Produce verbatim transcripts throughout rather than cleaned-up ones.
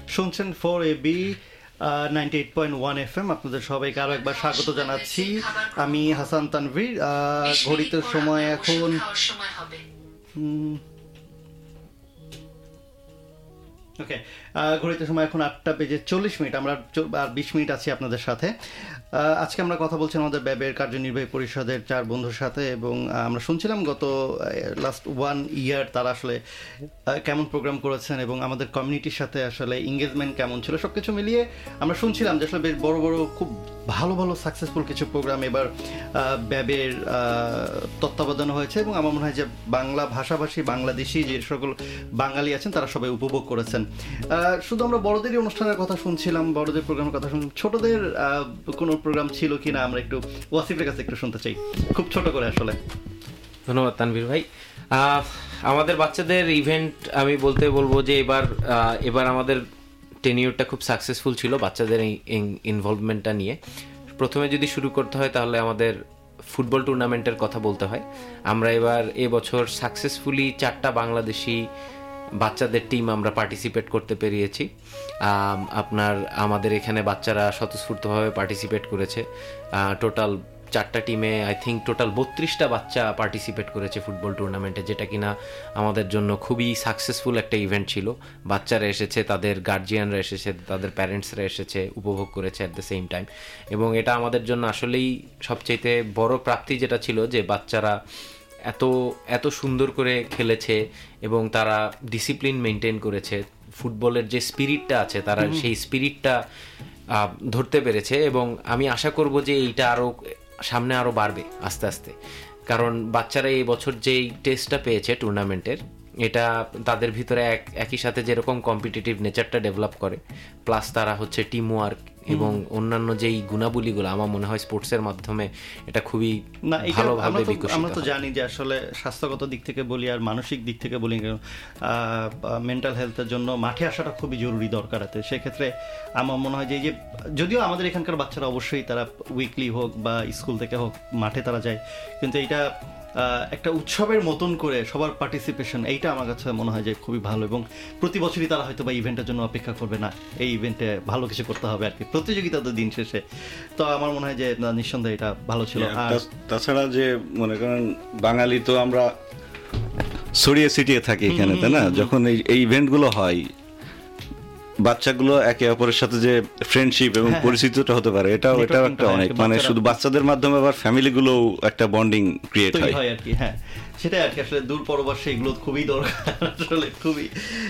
শুনছেন four A B ninety eight point one F M. আপনাদের সবাইকে আরো একবার স্বাগত জানাচ্ছি। আমি হাসান তানভীর। ঘড়িতে সময় এখন ওকে ঘড়িতে সময় এখন আটটা বেজে চল্লিশ মিনিট। আমরা আর বিশ মিনিট আছি আপনাদের সাথে। আজকে আমরা কথা বলছি আমাদের ব্যাবের কার্যনির্বাহী পরিষদের চার বন্ধুর সাথে, এবং আমরা শুনছিলাম গত লাস্ট ওয়ান ইয়ার তারা আসলে কেমন প্রোগ্রাম করেছেন এবং আমাদের কমিউনিটির সাথে আসলে এঙ্গেজমেন্ট কেমন ছিল, সব কিছু মিলিয়ে আমরা শুনছিলাম যে আসলে বেশ বড় বড় খুব ভালো ভালো সাকসেসফুল কিছু প্রোগ্রাম এবার ব্যাবের তত্ত্বাবধানে হয়েছে, এবং আমার মনে হয় যে বাংলা ভাষাভাষী বাংলাদেশি যে সকল বাঙালি আছেন তারা সবাই উপভোগ করেছেন। শুধু আমরা বড়দেরই অনুষ্ঠানের কথা শুনছিলাম, বড়দের প্রোগ্রামের কথা শুনছিলাম, ছোটদের কোনো প্রোগ্রাম ছিল কিনা আমরা একটু ওয়াসিফের কাছে একটু শুনতে চাই, খুব ছোট করে আসলে। ধন্যবাদ তানভীর ভাই। আমাদের বাচ্চাদের ইভেন্ট আমি বলতে বলবো যে এবার এবার আমাদের টেনিউরটা খুব সাকসেসফুল ছিল বাচ্চাদের এই ইনভলভমেন্টটা নিয়ে। প্রথমে যদি শুরু করতে হয় তাহলে আমাদের ফুটবল টুর্নামেন্টের কথা বলতে হয়। আমরা এবার এবছর সাকসেসফুলি চারটা বাংলাদেশি বাচ্চাদের টিম আমরা পার্টিসিপেট করতে পেরিয়েছি। আপনার আমাদের এখানে বাচ্চারা স্বতঃস্ফূর্তভাবে পার্টিসিপেট করেছে। টোটাল চারটা টিমে আই থিঙ্ক টোটাল বত্রিশটা বাচ্চা পার্টিসিপেট করেছে ফুটবল টুর্নামেন্টে, যেটা কিনা আমাদের জন্য খুবই সাকসেসফুল একটা ইভেন্ট ছিল। বাচ্চারা এসেছে, তাদের গার্জিয়ানরা এসেছে, তাদের প্যারেন্টসরা এসেছে, উপভোগ করেছে অ্যাট দ্য সেম টাইম। এবং এটা আমাদের জন্য আসলেই সবচেয়ে বড় প্রাপ্তি যেটা ছিল যে বাচ্চারা এত এত সুন্দর করে খেলেছে এবং তারা ডিসিপ্লিন মেনটেন করেছে। ফুটবলের যে স্পিরিটটা আছে তারা সেই স্পিরিটটা ধরতে পেরেছে, এবং আমি আশা করব যে এইটা আরও সামনে আরও বাড়বে আস্তে আস্তে। কারণ বাচ্চারা এই বছর যেই টেস্টটা পেয়েছে টুর্নামেন্টের, এটা তাদের ভিতরে এক একই সাথে যেরকম কম্পিটিটিভ নেচারটা ডেভেলপ করে, প্লাস তারা হচ্ছে টিম ওয়ার্ক এবং অন্যান্য যেই গুণাবলীগুলো আমার মনে হয় স্পোর্টসের মাধ্যমে এটা খুবই ভালোভাবে বিকশিত। আমরা তো জানি যে আসলে স্বাস্থ্যগত দিক থেকে বলি আর মানসিক দিক থেকে বলি, মেন্টাল হেলথের জন্য মাঠে আসাটা খুবই জরুরি দরকার আছে। সেক্ষেত্রে আমার মনে হয় যে এই যে যদিও আমাদের এখানকার বাচ্চারা অবশ্যই তারা উইকলি হোক বা স্কুল থেকে হোক মাঠে তারা যায়, কিন্তু এইটা একটা উৎসবের মতন করে সবার পার্টিসিপেশন, এইটা আমার কাছে মনে হয় যে খুবই ভালো। এবং প্রতি বছরই তারা হয়তো বা ইভেন্টের জন্য অপেক্ষা করবে না, এই ইভেন্টে ভালো কিছু করতে হবে আর কি, প্রতিযোগিতা তো দিন শেষে। তো আমার মনে হয় যে নিঃসন্দেহে এটা ভালো ছিল। আর তাছাড়া যে মনে করেন বাঙালি তো আমরা ছড়িয়ে ছিটিয়ে থাকি এখানে, তাই না? যখন এই ইভেন্টগুলো হয় বাচ্চাগুলো একে অপরের সাথে যে ফ্রেন্ডশিপ এবং পরিচিতিটা হতে পারে, এটাও এটাও একটা অনেক, মানে শুধু বাচ্চাদের মাধ্যমে আবার ফ্যামিলিগুলো একটা বন্ডিং ক্রিয়েট হয় আর কি। হ্যাঁ, সেটাই আর কি। আসলে দূর পরবাসে এগুলো খুবই দরকার, আসলে খুবই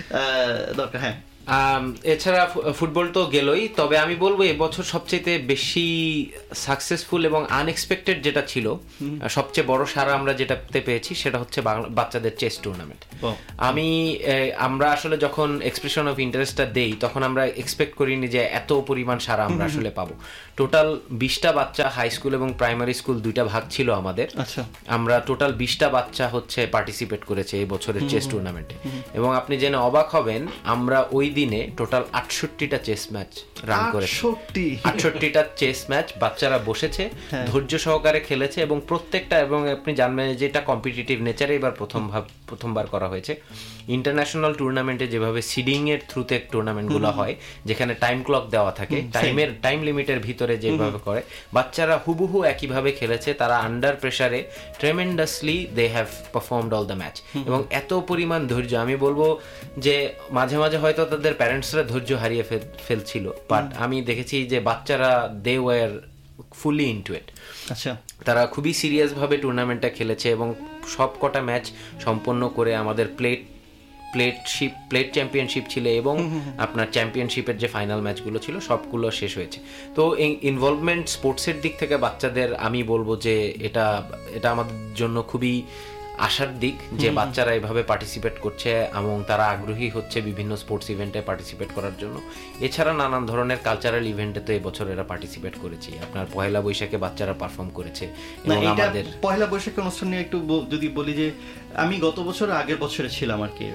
দরকার। হ্যাঁ, এছাড়া ফুটবল তো গেলই, তবে আমি বলবো এবছর সবচেয়ে বেশি সাকসেসফুল এবং আনএক্সপেক্টেড যেটা ছিল, সবচেয়ে বড় সারা আমরা যেটাতে পেয়েছি সেটা হচ্ছে বাচ্চাদের চেস টুর্নামেন্ট। আমি আমরা আসলে যখন এক্সপ্রেশন অফ ইন্টারেস্টটা দেই তখন আমরা এক্সপেক্ট করিনি যে এত পরিমাণ সারা আমরা আসলে পাবো। টোটাল বিশটা বাচ্চা, হাই স্কুল এবং প্রাইমারি স্কুল দুইটা ভাগ ছিল আমাদের। আমরা টোটাল বিশটা বাচ্চা হচ্ছে পার্টিসিপেট করেছে এই বছরের চেস টুর্নামেন্টে, এবং আপনি জেনে অবাক হবেন আমরা ওই দিনে টোটাল আটষট্টিটা চেস ম্যাচ রান করেছে। আটষট্টিটা চেস ম্যাচ বাচ্চারা বসেছে, ধৈর্য সহকারে খেলেছে, এবং প্রত্যেকটা, এবং আপনি জানবেন যে এটা কম্পিটিটিভ নেচারে এবার প্রথম প্রথমবার করা হয়েছে। ইন্টারন্যাশনাল টুর্নামেন্টে যেভাবে সিডিং এর থ্রুতে টুর্নামেন্টগুলো হয়, যেখানে টাইম ক্লক দেওয়া থাকে, টাইমের টাইম লিমিটের ভিতরে যেভাবে করে, বাচ্চারা হুবহু একইভাবে খেলেছে। তারা আন্ডার প্রেসারে ট্রেমেন্ডাসলি they have performed all the match, এবং এত পরিমাণ ধৈর্য, আমি বলবো যে মাঝে মাঝে হয়তো তাদের প্যারেন্টসরা ধৈর্য হারিয়ে ফেলছিল, বাট আমি দেখেছি যে বাচ্চারা দে ওয়ার ফুলি ইনটু ইট। আচ্ছা, তারা খুবই সিরিয়াসভাবে টুর্নামেন্টটা খেলেছে এবং সব কটা ম্যাচ সম্পন্ন করে আমাদের প্লেট প্লেটশিপ প্লেট চ্যাম্পিয়নশিপ ছিল, এবং আপনার চ্যাম্পিয়নশিপের যে ফাইনাল ম্যাচগুলো ছিল সবগুলো শেষ হয়েছে। তো এই ইনভলভমেন্ট স্পোর্টসের দিক থেকে বাচ্চাদের আমি বলবো যে এটা এটা আমাদের জন্য খুবই আশার দিক যে বাচ্চারা এভাবে পার্টিসিপেট করছে এবং তারা আগ্রহী হচ্ছে বিভিন্ন স্পোর্টস ইভেন্টে পার্টিসিপেট করার জন্য। এছাড়া নানান ধরনের কালচারাল ইভেন্টে তো এবছর এরা পার্টিসিপেট করেছি। আপনার পয়লা বৈশাখে বাচ্চারা পারফর্ম করেছে। এবং আমাদের পয়লা বৈশাখী অনুষ্ঠান নিয়ে একটু যদি বলি যে আমি গত বছর আগের বছরে ছিলাম আর কি,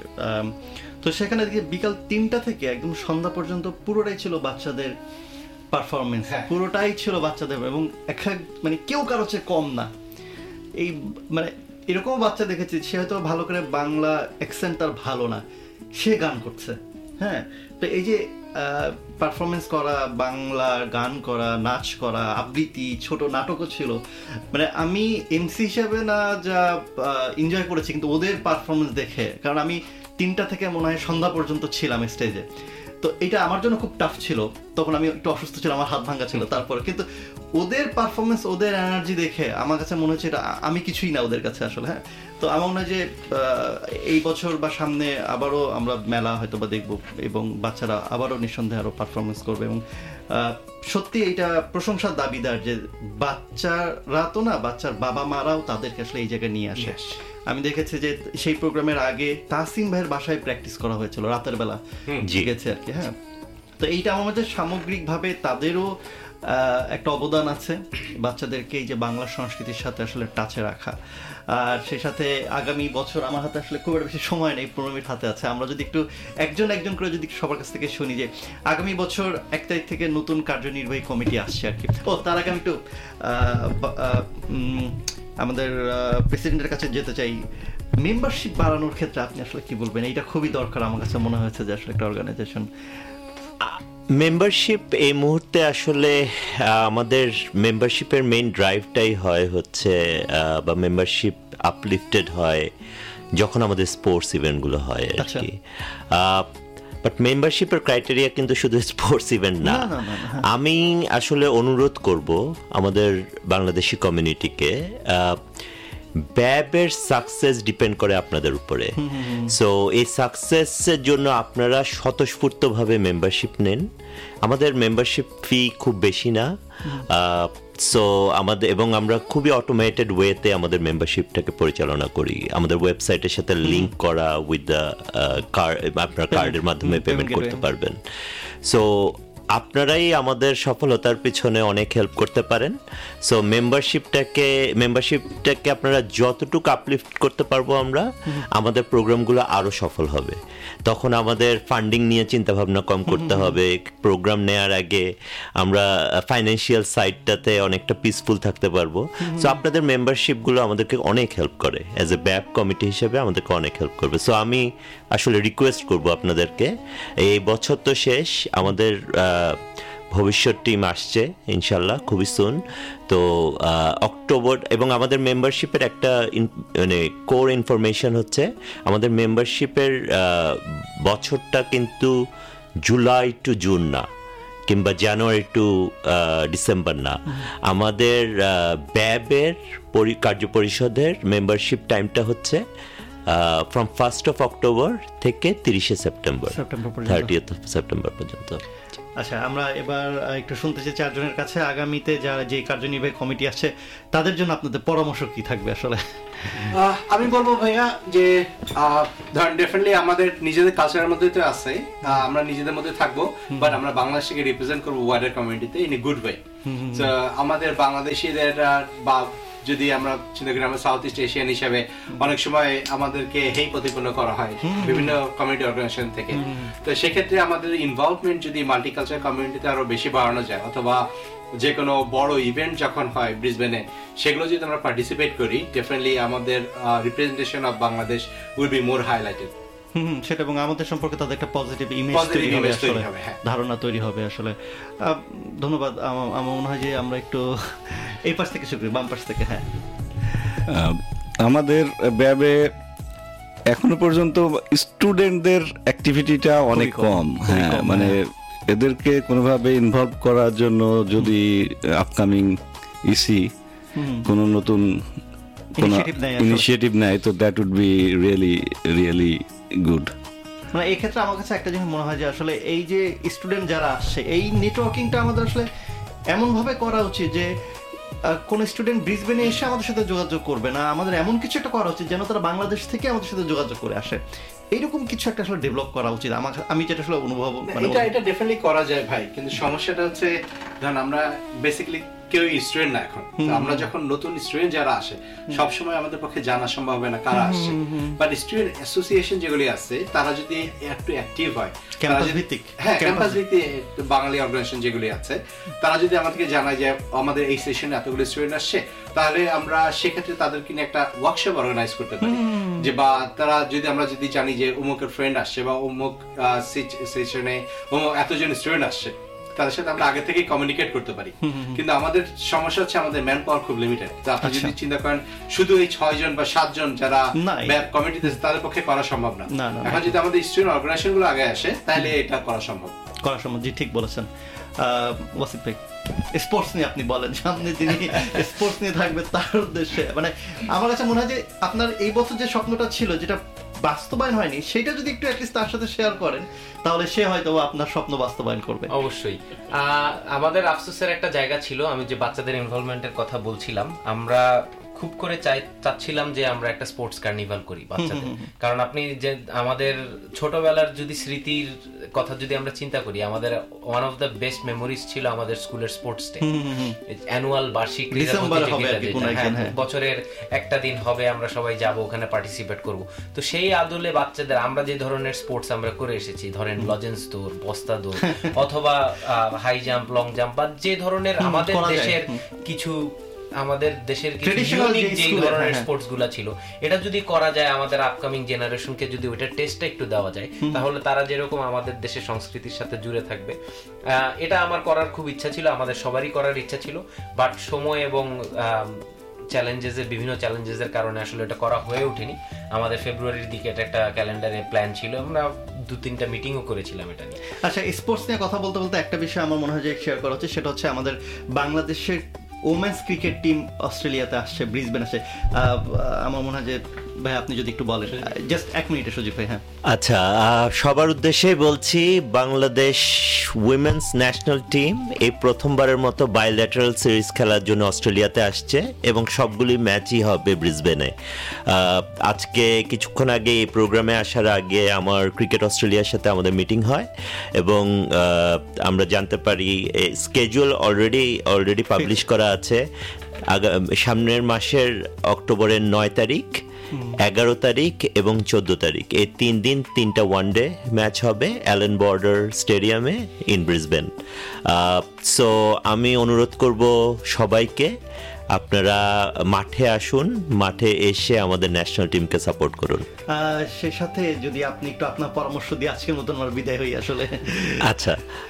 তো সেখানে বিকাল তিনটা থেকে একদম সন্ধ্যা পর্যন্ত পুরোটাই ছিল বাচ্চাদের পারফরমেন্স, পুরোটাই ছিল বাচ্চাদের, এবং এক মানে কেউ কারো চেয়ে কম না। এই মানে এরকম বাচ্চা দেখেছি সে হয়তো ভালো করে বাংলা অ্যাকসেন্ট তার ভালো না, সে গান করছে, হ্যাঁ, তো এই যে পারফরমেন্স করা, বাংলা গান করা, নাচ করা, আবৃত্তি, ছোট নাটকও ছিল, মানে আমি এমসি হিসাবে না যা এনজয় করেছি, কিন্তু ওদের পারফরমেন্স দেখে, কারণ আমি তিনটা থেকে মনে হয় সন্ধ্যা পর্যন্ত ছিলাম স্টেজে, তো এটা আমার জন্য খুব টাফ ছিল, তখন আমি একটু অসুস্থ ছিলাম, আমার হাত ভাঙা ছিল, তারপরে কিন্তু ওদের পারফরমেন্স, ওদের এনার্জি দেখে আমার কাছে মনে হচ্ছে এটা আমি কিছুই না ওদের কাছে আসলে। হ্যাঁ, তো আমার মনে হয় যে এই বছর বা সামনে আবারও আমরা মেলা হয়তো বা দেখবো, এবং বাচ্চারা আবারও নিঃসন্দেহে আরও পারফরমেন্স করবে, এবং সত্যি এটা প্রশংসার দাবিদার যে বাচ্চারা তো না, বাচ্চার বাবা মারাও তাদেরকে আসলে এই জায়গায় নিয়ে আসে। আমি দেখেছি যে সেই প্রোগ্রামের আগে তাসিম ভাইয়ের বাসায় প্র্যাকটিস করা হয়েছিল রাতের বেলা, জিগেছে আর কি। হ্যাঁ, তো এইটা আমার মধ্যে সামগ্রিকভাবে তাদেরও একটা অবদান আছে বাচ্চাদেরকে এই যে বাংলা সংস্কৃতির সাথে আসলে টাচে রাখা। আর সেই সাথে আগামী বছর আমার হাতে আসলে খুব বেশি সময় নেই, পনেরো মিনিট হাতে আছে, আমরা যদি একটু একজন একজন করে যদি সবার কাছ থেকে শুনি যে আগামী বছর এক তারিখ থেকে নতুন কার্যনির্বাহী কমিটি আসছে আর কি। ও তার আগে আমি একটু আমাদের প্রেসিডেন্টের কাছে যেতে চাই, মেম্বারশিপ বাড়ানোর ক্ষেত্রে আপনি আসলে কি বলবেন? এটা খুবই দরকার আমার কাছে মনে হয়েছে যে আসলে একটা অর্গানাইজেশন মেম্বারশিপ এই মুহূর্তে আসলে আমাদের মেম্বারশিপের মেইন ড্রাইভটাই হয় হচ্ছে বা মেম্বারশিপ আপলিফটেড হয় যখন আমাদের স্পোর্টস ইভেন্টগুলো হয় আর কি। বাট মেম্বারশিপের ক্রাইটেরিয়া কিন্তু শুধু স্পোর্টস ইভেন্ট না। আমি আসলে অনুরোধ করব আমাদের বাংলাদেশি কমিউনিটিকে, ব্যাবের সাকসেস ডিপেন্ড করে আপনাদের উপরে, সো এই সাকসেসের জন্য আপনারা স্বতঃস্ফূর্তভাবে মেম্বারশিপ নেন। আমাদের মেম্বারশিপ ফি খুব বেশি না, সো আমাদের এবং আমরা খুবই অটোমেটেড ওয়েতে আমাদের মেম্বারশিপটাকে পরিচালনা করি। আমাদের ওয়েবসাইটের সাথে লিঙ্ক করা উইথ দ্য কার্ড, আপনার কার্ডের মাধ্যমে পেমেন্ট করতে পারবেন। সো আপনারাই আমাদের সফলতার পিছনে অনেক হেল্প করতে পারেন। সো মেম্বারশিপটাকে মেম্বারশিপটাকে আপনারা যতটুকু আপলিফট করতে পারবো আমরা, আমাদের প্রোগ্রামগুলো আরও সফল হবে। তখন আমাদের ফান্ডিং নিয়ে চিন্তা ভাবনা কম করতে হবে। প্রোগ্রাম নেওয়ার আগে আমরা ফাইন্যান্সিয়াল সাইডটাতে অনেকটা পিসফুল থাকতে পারবো। সো আপনাদের মেম্বারশিপগুলো আমাদেরকে অনেক হেল্প করে, অ্যাজ এ ব্যাপ কমিটি হিসেবে আমাদেরকে অনেক হেল্প করবে। সো আমি আসলে রিকোয়েস্ট করবো আপনাদেরকে, এই বছর তো শেষ, আমাদের ভবিষ্যৎ টিম আসছে ইনশাল্লাহ খুবই সুন। তো অক্টোবর, এবং আমাদের মেম্বারশিপের একটা মানে কোর ইনফরমেশন হচ্ছে আমাদের মেম্বারশিপের বছরটা কিন্তু জুলাই টু জুন না, কিংবা জানুয়ারি টু ডিসেম্বর না। আমাদের ব্যাবের কার্য পরিষদের মেম্বারশিপ টাইমটা হচ্ছে ফ্রম ফার্স্ট অফ অক্টোবর থেকে তিরিশে সেপ্টেম্বর, থার্টিয়েথ অফ সেপ্টেম্বর পর্যন্ত। আচ্ছা, আমরা এবার একটু শুনতে চাই চারজনের কাছে, আগামীতে যারা যে কার্যনির্বাহী কমিটি আসছে তাদের জন্য আপনাদের পরামর্শ কি থাকবে আসলে? আমি বলবো ভাইয়া যে ধরেন ডেফিনেটলি আমাদের নিজেদের কালচারের মধ্যে তো আছে, আমরা নিজেদের মধ্যে থাকবো, বাট আমরা বাংলাদেশকে রিপ্রেজেন্ট করবো ওয়াইডার কমিউনিটিতে ইন এ গুড ওয়ে। আমাদের বাংলাদেশিদের বা যদি আমরা চিন্তা করি আমরা সাউথ ইস্ট এশিয়ান হিসাবে অনেক সময় আমাদেরকে হেই প্রতিপন্ন করা হয় বিভিন্ন কমিউনিটি অর্গানাইজেশন থেকে। তো সেক্ষেত্রে আমাদের ইনভলভমেন্ট যদি মাল্টিকালচারাল কমিউনিটিতে আরো বেশি বাড়ানো যায়, অথবা যে কোনো বড় ইভেন্ট যখন হয় ব্রিসবেনে, সেগুলো যদি আমরা পার্টিসিপেট করি, ডেফিনেটলি আমাদের representation of Bangladesh will be more highlighted. হুম, সেটা এবং আমাদের সম্পর্কে তাদের একটা পজিটিভ ইমেজ তৈরি হবে, আসলে ধারণা তৈরি হবে আসলে। ধন্যবাদ। আমার মনে হয় যে আমরা একটু এই পাশ থেকে শুরু করি, বাম পাশ থেকে। হ্যাঁ, আমাদের ব্যাবে এখনো পর্যন্ত স্টুডেন্টদের অ্যাক্টিভিটিটা অনেক কম। হ্যাঁ, মানে এদেরকে কোনোভাবে ইনভলভ করার জন্য যদি আপকামিং ইসি কোনো নতুন কোনো ইনিশিয়েটিভ নেয়, তো that would be really really good. মানে এই ক্ষেত্রে আমার কাছে একটা জিনিস মনে হয় যে আসলে এই যে স্টুডেন্ট যারা আসছে, এই নেটওয়ার্কিংটা আমাদের আসলে এমনভাবে করা উচিত যে কোন স্টুডেন্ট ব্রিসবেনে এসে আমাদের সাথে যোগাযোগ করবে না, আমাদের এমন কিছু একটা করা উচিত যেন তারা বাংলাদেশ থেকে আমাদের সাথে যোগাযোগ করে আসে। এইরকম কিছু একটা আসলে ডেভেলপ করা উচিত। আমার আমি যেটা আসলে অনুভব, এটা এটা ডেফিনেটলি করা যায় ভাই, কিন্তু সমস্যাটা হচ্ছে ধরুন আমরা বেসিক্যালি কেউ স্টুডেন্ট না এখন, আমরা যখন নতুন স্টুডেন্ট যারা আসে সবসময় আমাদের পক্ষে জানা সম্ভব হবে না কারা আসছে, বাট স্টুডেন্ট অ্যাসোসিয়েশন যেগুলি আছে তারা যদি একটু অ্যাক্টিভ হয়, ক্যাম্পাস ভিত্তিক, হ্যাঁ ক্যাম্পাস ভিত্তিক বাঙালি অর্গানাইজেশন যেগুলি আছে, তারা যদি আমাদেরকে জানায় যে আমাদের এই সেশনে এতগুলো স্টুডেন্ট আসছে, তাহলে আমরা সেক্ষেত্রে তাদেরকে নিয়ে একটা ওয়ার্কশপ অর্গানাইজ করতে পারি, যে বা তারা যদি আমরা যদি জানি যে অমুকের ফ্রেন্ড আসছে বা অমুক সেশনে অমুক এতজন স্টুডেন্ট আসছে, তাদের সাথে আমরা আগে থেকেই কমিউনিকেট করতে পারি। কিন্তু আমাদের সমস্যা হচ্ছে আমাদের ম্যান পাওয়ার খুব লিমিটেড। তো আপনি যদি চিন্তা করেন শুধু এই ছয় জন বা সাত জন যারা কমিটিতে তাদের পক্ষে করা সম্ভব না। এখন যদি আমাদের স্টুডেন্ট অর্গানাইজেশন গুলো আগে আসে তাহলে এটা করা সম্ভব করা সম্ভব জি, ঠিক বলেছেন ওয়াসিফ ভাই। স্পোর্টস নিয়ে আপনি বলেন, সামনে যিনি স্পোর্টস নিয়ে থাকবে তার উদ্দেশ্যে, মানে আমার কাছে মনে হয় যে আপনার এই বছর যে স্বপ্নটা ছিল যেটা বাস্তবায়ন হয়নি, সেটা যদি একটু অ্যাটলিস্ট তার সাথে শেয়ার করেন তাহলে সে হয়তো আপনার স্বপ্ন বাস্তবায়ন করবে। অবশ্যই আমাদের আফসোসের একটা জায়গা ছিল, আমি যে বাচ্চাদের ইনভলভমেন্টের কথা বলছিলাম, আমরা খুব করে চাই চাচ্ছিলাম যে আমরা একটা স্পোর্টস কার্নিভাল করি বাচ্চাদের। কারণ আপনি যে আমাদের ছোটবেলার যদি স্মৃতির কথা যদি আমরা চিন্তা করি, আমাদের one of the best memories ছিল আমাদের স্কুলের স্পোর্টস ডে, অ্যানুয়াল বার্ষিক ক্রীড়া প্রতিযোগিতা, বছরের একটা দিন হবে, আমরা সবাই যাব ওখানে পার্টিসিপেট করব। তো সেই আদলে বাচ্চাদের আমরা যে ধরনের স্পোর্টস আমরা করে এসেছি, ধরেন লজেন্স দৌড়, বস্তা দৌড় অথবা হাই জাম্প, লং জাম্প বা যে ধরনের আমাদের দেশের কিছু আমাদের দেশের ইউনিক যে ধরনের স্পোর্টস গুলা ছিল, এটা যদি করা যায় আমাদের আপকামিং জেনারেশনকে যদি ওইটার টেস্টটা একটু দেওয়া যায়, তাহলে তারা যেরকম আমাদের দেশের সংস্কৃতির সাথে জুড়ে থাকবে। এটা আমার করার খুব ইচ্ছা ছিল, আমাদের সবারই করার ইচ্ছা ছিল, বাট সময় এবং চ্যালেঞ্জেসের বিভিন্ন চ্যালেঞ্জেসের কারণে আসলে এটা করা হয়ে ওঠেনি। আমাদের ফেব্রুয়ারির দিকে এটা একটা ক্যালেন্ডারে প্ল্যান ছিল, আমরা দু তিনটা মিটিংও করেছিলাম এটা নিয়ে। আচ্ছা, স্পোর্টস নিয়ে কথা বলতে বলতে একটা বিষয় আমার মনে হয় যে শেয়ার করা হচ্ছে, সেটা হচ্ছে আমাদের বাংলাদেশের ওমেন্স ক্রিকেট টিম অস্ট্রেলিয়াতে আসছে, ব্রিসবেন আসছে। আমার মনে হয় যে ভাই আপনি যদি একটু বলেন, জাস্ট এক মিনিটে সুজিত ভাই। হ্যাঁ আচ্ছা, সবার উদ্দেশ্যেই বলছি, বাংলাদেশ উইমেন্স ন্যাশনাল টিম এই প্রথমবারের মতো বাইল্যাটারাল সিরিজ খেলার জন্য অস্ট্রেলিয়াতে আসছে এবং সবগুলি ম্যাচই হবে ব্রিসবেনে। আজকে কিছুক্ষণ আগে এই প্রোগ্রামে আসার আগে আমার ক্রিকেট অস্ট্রেলিয়ার সাথে আমাদের মিটিং হয় এবং আমরা জানতে পারি স্কেজুয়াল অলরেডি অলরেডি পাবলিশ করা আছে। সামনের মাসের অক্টোবরের নয় তারিখ, এগারো তারিখ এবং চোদ্দ তারিখ এই তিন দিন তিনটা ওয়ানডে ম্যাচ হবে অ্যালেন বর্ডার স্টেডিয়ামে ইন ব্রিসবেন। সো আমি অনুরোধ করব সবাইকে, আপনারা মাঠে আসুন, মাঠে এসে আমাদের ন্যাশনাল টিমকে সাপোর্ট করুন। সে সাথে যদি আপনি একটু আপনার পরামর্শ দিয়ে আজকের মতন আমার বিদায় হই আসলে। আচ্ছা,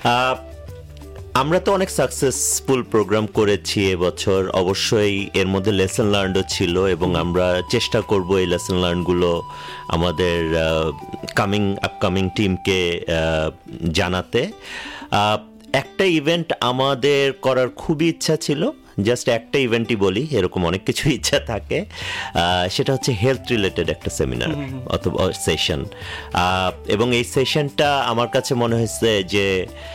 আমরা তো অনেক সাকসেসফুল প্রোগ্রাম করেছি এবছর, অবশ্যই এর মধ্যে লেসন লার্নও ছিল এবং আমরা চেষ্টা করব এই লেসন লার্নগুলো আমাদের কামিং আপকামিং টিমকে জানাতে। একটা ইভেন্ট আমাদের করার খুবই ইচ্ছা ছিল, জাস্ট একটা ইভেন্টই বলি, এরকম অনেক কিছু ইচ্ছা থাকে, সেটা হচ্ছে হেলথ রিলেটেড একটা সেমিনার অথবা সেশন। এবং এই সেশনটা আমার কাছে মনে হয়েছে যে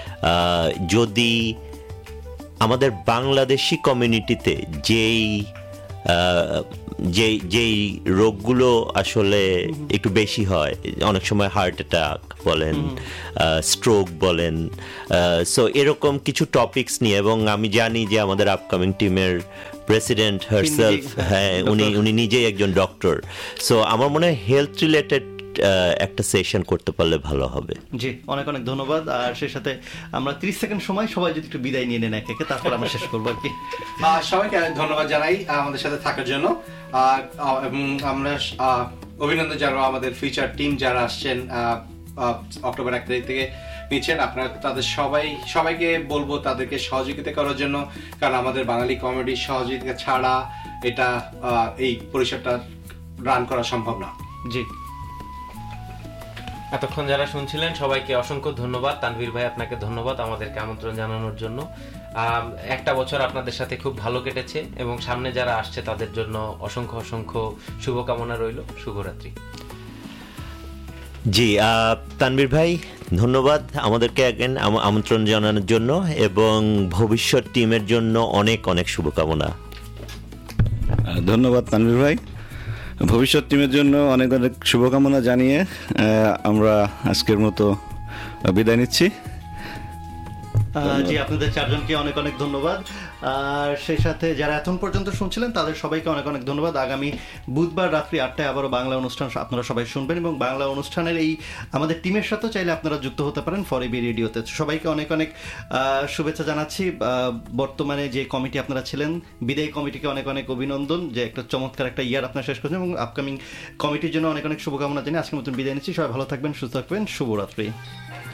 যদি আমাদের বাংলাদেশি কমিউনিটিতে যেই যেই যেই রোগগুলো আসলে একটু বেশি হয়, অনেক সময় হার্ট অ্যাটাক বলেন, স্ট্রোক বলেন, সো এরকম কিছু টপিকস নিয়ে, এবং আমি জানি যে আমাদের আপকামিং টিমের প্রেসিডেন্ট হারসেলফ, হ্যাঁ উনি উনি নিজেই একজন ডক্টর। সো আমার মনে হয় হেলথ রিলেটেড একটা সেশন করতে পারলে ভালো হবে। জি, অনেক অনেক ধন্যবাদ। আর সেই সাথে আমরা ত্রিশ সেকেন্ড সময় সবাই যদি একটু বিদায় নিয়ে নেন একে একে, তারপর আমরা শেষ করবো আর কি। সবাইকে ধন্যবাদ জানাই আমাদের সাথে থাকার জন্য। আমরা অভিনন্দন জানাবো আমাদের ফিউচার টিম যারা আসছেন অক্টোবর এক তারিখ থেকে নিচ্ছেন। আপনারা তাদের সবাই সবাইকে বলবো তাদেরকে সহযোগিতা করার জন্য, কারণ আমাদের বাঙালি কমিউনিটির সহযোগিতা ছাড়া এটা এই পরিষদটা রান করা সম্ভব না। জি, এতক্ষণ যারা শুনছিলেন সবাইকে অসংখ্য ধন্যবাদ। তানভীর ভাই আপনাকে ধন্যবাদ আমাদেরকে আমন্ত্রণ জানানোর জন্য। একটা বছর আপনাদের সাথে খুব ভালো কেটেছে এবং সামনে যারা আসছে তাদের জন্য অসংখ্য অসংখ্য শুভকামনা রইল। শুভরাত্রি। জি, তানভীর ভাই ধন্যবাদ আমাদেরকে অ্যাগেন আমন্ত্রণ জানানোর জন্য, এবং ভবিষ্যৎ টিমের জন্য অনেক অনেক শুভকামনা। ধন্যবাদ তানভীর ভাই, ভবিষ্যৎ টিমের জন্য অনেক অনেক শুভকামনা জানিয়ে আমরা আজকের মতো বিদায় নিচ্ছি। জি, আপনাদের চারজনকে অনেক অনেক ধন্যবাদ। আর সেই সাথে যারা এখন পর্যন্ত শুনছিলেন তাদের সবাইকে অনেক অনেক ধন্যবাদ। আগামী বুধবার রাত্রি আটটায় আবারও বাংলা অনুষ্ঠান আপনারা সবাই শুনবেন, এবং বাংলা অনুষ্ঠানের এই আমাদের টিমের সাথে চাইলে আপনারা যুক্ত হতে পারেন ফর এবি রেডিওতে। সবাইকে অনেক অনেক শুভেচ্ছা জানাচ্ছি। বর্তমানে যে কমিটি আপনারা ছিলেন, বিদায়ী কমিটিকে অনেক অনেক অভিনন্দন যে একটা চমৎকার একটা ইয়ার আপনারা শেষ করছেন, এবং আপকামিং কমিটির জন্য অনেক অনেক শুভকামনা জানিয়ে আজকের মতন বিদায় নিচ্ছি। সবাই ভালো থাকবেন, সুস্থ থাকবেন, শুভরাত্রি।